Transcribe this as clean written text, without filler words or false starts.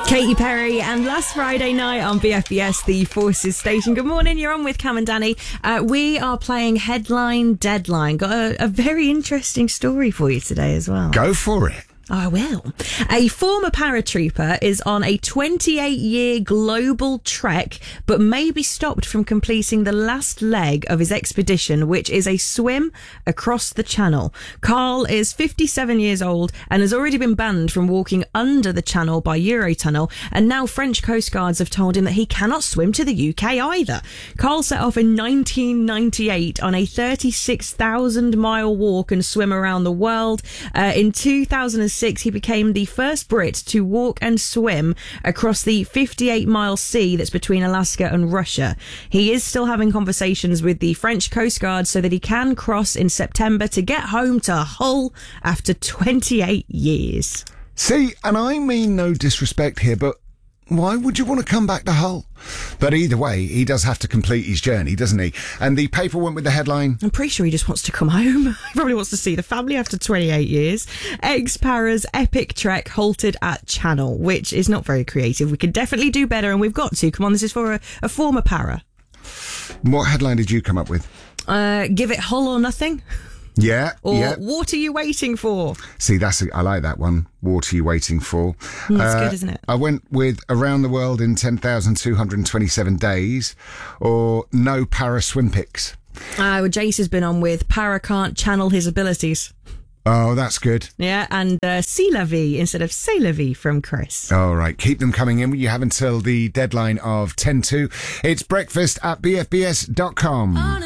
Katy Perry, and last Friday night on BFBS, the Forces station. Good morning, you're on with Cam and Danny. We are playing Headline Deadline. Got a very interesting story for you today as well. Go for it. I will. A former paratrooper is on a 28-year global trek, but may be stopped from completing the last leg of his expedition, which is a swim across the channel. Carl is 57 years old and has already been banned from walking under the channel by Eurotunnel, and now French Coast Guards have told him that he cannot swim to the UK either. Carl set off in 1998 on a 36,000-mile walk and swim around the world. In 2006, he became the first Brit to walk and swim across the 58-mile sea that's between Alaska and Russia. He is still having conversations with the French Coast Guard so that he can cross in September to get home to Hull after 28 years. See, and I mean no disrespect here, but why would you want to come back to Hull? But either way, he does have to complete his journey, doesn't he? And the paper went with the headline. I'm pretty sure he just wants to come home. He probably wants to see the family after 28 years. Ex-Para's epic trek halted at Channel, which is not very creative. We could definitely do better, and we've got to. Come on, this is for a former para. What headline did you come up with? Give it Hull or nothing. Yeah, or yeah. What are you waiting for? See, I like that one. What are you waiting for? That's good, isn't it? I went with Around the World in 10,227 days, or No Para Swim Pics. Well, Jace has been on with Para can't channel his abilities. Oh, that's good. Yeah, and C'est la vie instead of C'est la vie from Chris. All right, keep them coming in. You have until the deadline of 10 to. It's breakfast at bfbs.com.